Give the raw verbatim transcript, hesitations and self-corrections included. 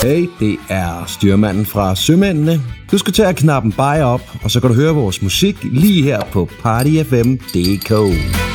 Hey, det er styrmanden fra Sømændene. Du skal tage knappen bare op, og så kan du høre vores musik lige her på party f m punktum d k.